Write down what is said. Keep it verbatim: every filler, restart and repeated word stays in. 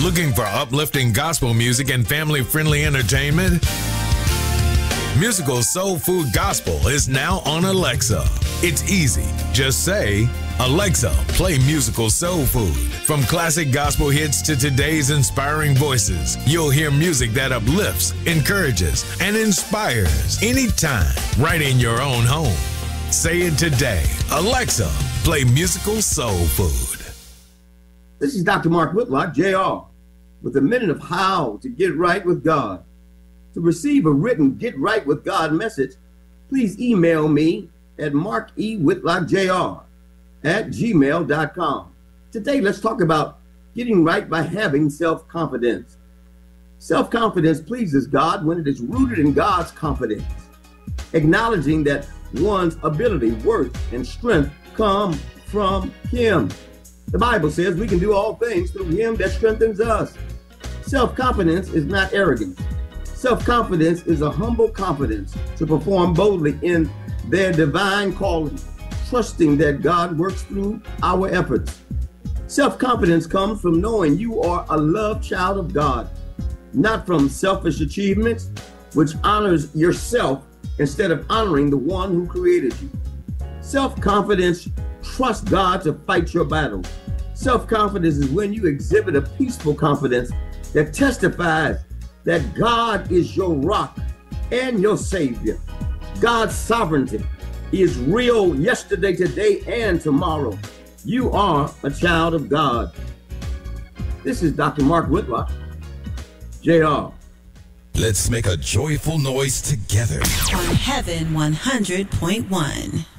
Looking for uplifting gospel music and family-friendly entertainment? Musical Soul Food Gospel is now on Alexa. It's easy. Just say, Alexa, play Musical Soul Food. From classic gospel hits to today's inspiring voices, you'll hear music that uplifts, encourages, and inspires anytime, right in your own home. Say it today. Alexa, play Musical Soul Food. This is Doctor Mark Whitlock, J R, with a minute of how to get right with God. To receive a written Get Right with God message, please email me at mark e whitlock j r at gmail dot com. Today, let's talk about getting right by having self-confidence. Self-confidence pleases God when it is rooted in God's confidence, acknowledging that one's ability, worth, and strength come from Him. The Bible says we can do all things through Him that strengthens us. Self-confidence is not arrogance. Self-confidence is a humble confidence to perform boldly in their divine calling, trusting that God works through our efforts. Self-confidence comes from knowing you are a loved child of God, not from selfish achievements, which honors yourself instead of honoring the one who created you. Self-confidence trusts God to fight your battles. Self-confidence is when you exhibit a peaceful confidence that testifies that God is your rock and your Savior. God's sovereignty is real yesterday, today, and tomorrow. You are a child of God. This is Doctor Mark Whitlock, J R. Let's make a joyful noise together on Heaven one hundred point one.